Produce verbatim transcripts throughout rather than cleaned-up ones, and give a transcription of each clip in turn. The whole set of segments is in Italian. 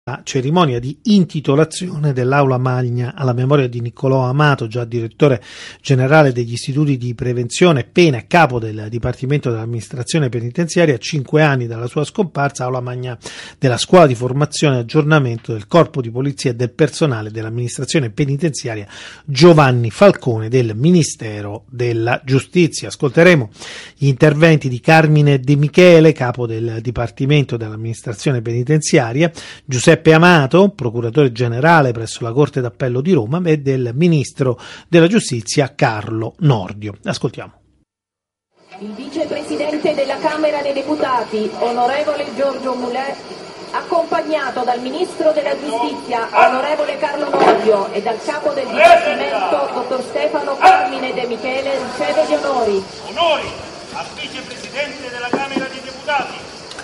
La cerimonia di intitolazione dell'Aula Magna alla memoria di Niccolò Amato, già direttore generale degli istituti di prevenzione, pena e capo del Dipartimento dell'amministrazione penitenziaria, a cinque anni dalla sua scomparsa, Aula Magna della Scuola di Formazione e Aggiornamento del Corpo di Polizia e del personale dell'amministrazione penitenziaria Giovanni Falcone del Ministero della Giustizia. Ascolteremo gli interventi di Carmine De Michele, capo del Dipartimento dell'amministrazione penitenziaria, Giuseppe Amato, procuratore generale presso la Corte d'Appello di Roma, e del Ministro della Giustizia Carlo Nordio. Ascoltiamo. Il vicepresidente della Camera dei Deputati, onorevole Giorgio Mulè, accompagnato dal Ministro della Giustizia, onorevole Carlo Nordio, e dal Capo del Dipartimento, dottor Stefano Carmine De Michele, riceve gli onori. Onori al vicepresidente della Camera dei Deputati.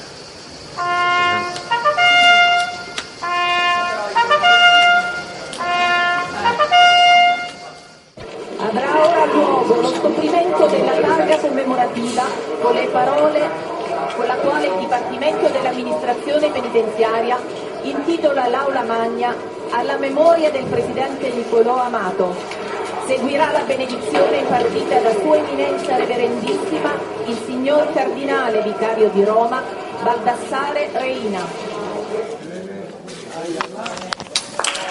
Avrà ora luogo lo scorrimento della targa commemorativa con le parole con la quale il Dipartimento dell'amministrazione penitenziaria intitola l'Aula Magna alla memoria del presidente Niccolò Amato. Seguirà la benedizione impartita da Sua Eminenza Reverendissima il Signor Cardinale Vicario di Roma, Baldassare Reina.